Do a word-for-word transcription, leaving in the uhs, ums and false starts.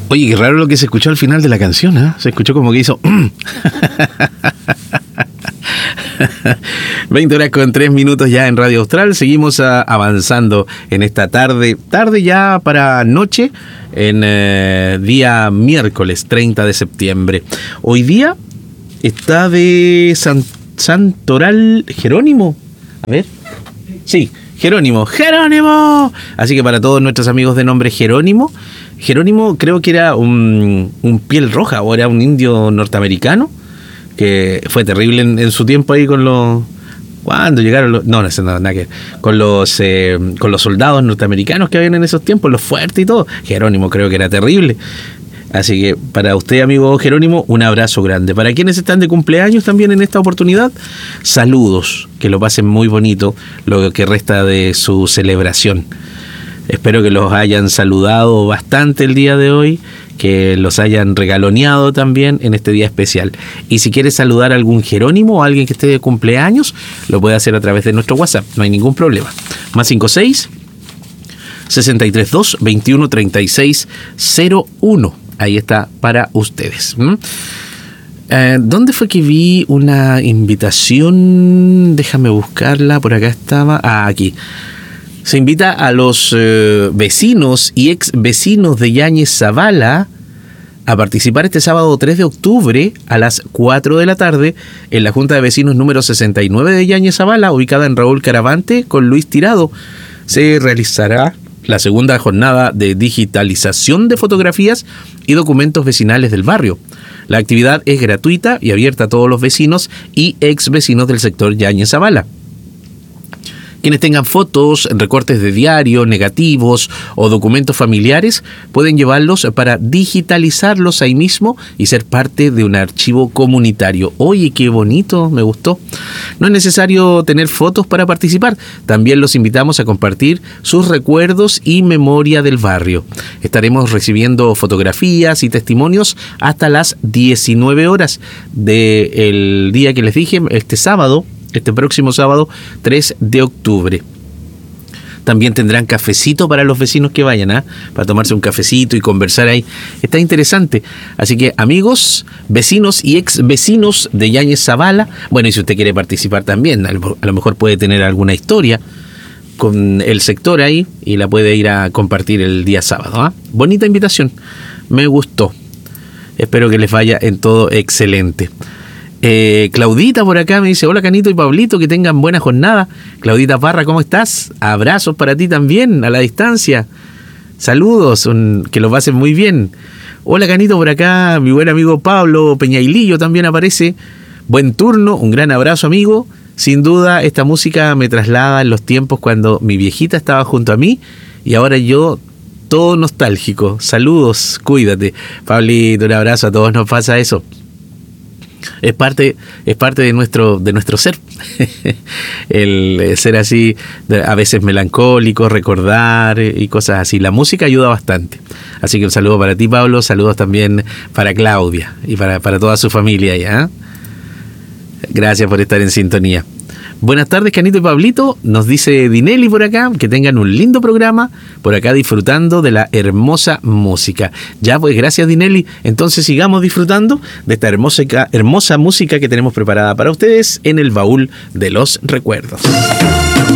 Oye, qué raro lo que se escuchó al final de la canción, ¿eh? Se escuchó como que hizo... veinte horas con tres minutos ya en Radio Austral. Seguimos a, avanzando en esta tarde, tarde ya para noche, en eh, día miércoles treinta de septiembre. Hoy día está de San, Santoral Jerónimo. A ver. Sí, Jerónimo. ¡Jerónimo! Así que para todos nuestros amigos de nombre Jerónimo, Jerónimo creo que era un, un piel roja o era un indio norteamericano que fue terrible en, en su tiempo ahí con los... ¿Cuándo llegaron los...? No, no sé, nada, nada que ver. Con los, eh, con los soldados norteamericanos que habían en esos tiempos, los fuertes y todo. Jerónimo creo que era terrible. Así que para usted, amigo Jerónimo, un abrazo grande. Para quienes están de cumpleaños también en esta oportunidad, saludos. Que lo pasen muy bonito lo que resta de su celebración. Espero que los hayan saludado bastante el día de hoy, que los hayan regaloneado también en este día especial. Y si quieres saludar a algún Jerónimo o a alguien que esté de cumpleaños, lo puede hacer a través de nuestro WhatsApp, no hay ningún problema. Más cinco seis, sesenta y tres dos, veintiuno treinta y seis cero uno. Ahí está para ustedes. ¿Mm? Eh, ¿Dónde fue que vi una invitación? Déjame buscarla, por acá estaba. Ah, aquí. Se invita a los eh, vecinos y ex vecinos de Yáñez Zavala a participar este sábado tres de octubre a las cuatro de la tarde en la Junta de Vecinos número sesenta y nueve de Yáñez Zavala, ubicada en Raúl Caravante con Luis Tirado. Se realizará la segunda jornada de digitalización de fotografías y documentos vecinales del barrio. La actividad es gratuita y abierta a todos los vecinos y ex vecinos del sector Yáñez Zavala. Quienes tengan fotos, recortes de diario, negativos o documentos familiares pueden llevarlos para digitalizarlos ahí mismo y ser parte de un archivo comunitario. Oye, qué bonito, me gustó. No es necesario tener fotos para participar. También los invitamos a compartir sus recuerdos y memoria del barrio. Estaremos recibiendo fotografías y testimonios hasta las diecinueve horas del día que les dije, este sábado. Este próximo sábado, tres de octubre. También tendrán cafecito para los vecinos que vayan, ¿eh? Para tomarse un cafecito y conversar ahí. Está interesante. Así que, amigos, vecinos y ex vecinos de Yáñez Zavala, bueno, y si usted quiere participar también, a lo mejor puede tener alguna historia con el sector ahí y la puede ir a compartir el día sábado, ¿eh? Bonita invitación. Me gustó. Espero que les vaya en todo excelente. Eh, Claudita por acá me dice: hola Canito y Pablito, que tengan buena jornada. Claudita Parra, ¿cómo estás? Abrazos para ti también, a la distancia. Saludos, un, que lo pasen muy bien. Hola Canito por acá, mi buen amigo Pablo Peñailillo también aparece. Buen turno, un gran abrazo amigo. Sin duda esta música me traslada en los tiempos cuando mi viejita estaba junto a mí y ahora yo todo nostálgico. Saludos, cuídate. Pablito, un abrazo, a todos nos pasa eso. Es parte, es parte de nuestro, de nuestro ser. El ser así, a veces melancólico, recordar y cosas así. La música ayuda bastante. Así que un saludo para ti, Pablo. Saludos también para Claudia y para, para toda su familia ya. Gracias por estar en sintonía. Buenas tardes, Canito y Pablito, nos dice Dinelli por acá, que tengan un lindo programa, por acá disfrutando de la hermosa música. Ya pues, gracias Dinelli, entonces sigamos disfrutando de esta hermosa, hermosa música que tenemos preparada para ustedes en el baúl de los recuerdos.